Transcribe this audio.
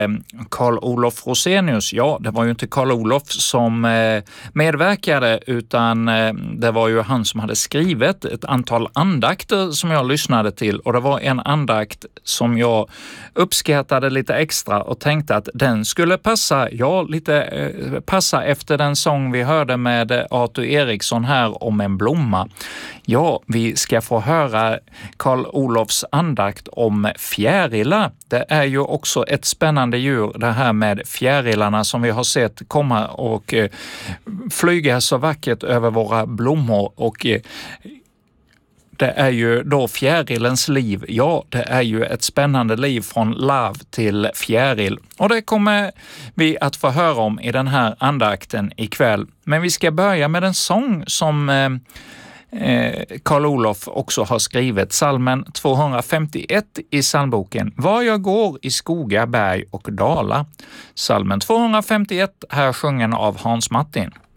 Carl Olof Rosenius, ja, det var ju inte Carl Olof som medverkade, utan det var ju han som hade skrivit ett antal andakter som jag lyssnade till, och det var en andakt som jag uppskattade lite extra och tänkte att den skulle passa efter den sång vi hörde med Arthur Eriksson här om en blomma. Ja, vi ska få höra Carl Olofs andakt om fjärilar. Det är ju också ett spännande djur, det här med fjärilarna som vi har sett komma och flyga så vackert över våra blommor, och det är ju då fjärilens liv. Ja, det är ju ett spännande liv från larv till fjäril, och det kommer vi att få höra om i den här andakten ikväll. Men vi ska börja med en sång som Carl Olof också har skrivit, psalmen 251 i psalmboken Var jag går i skogar, berg och dalar. Psalmen 251, här sjungen av Hans Martin.